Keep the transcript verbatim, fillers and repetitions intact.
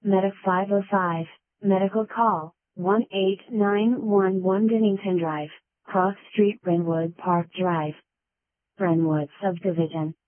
Medic five oh five, medical call, one eight nine one one Dennington Drive, Cross Street, Brentwood Park Drive. Brentwood Subdivision.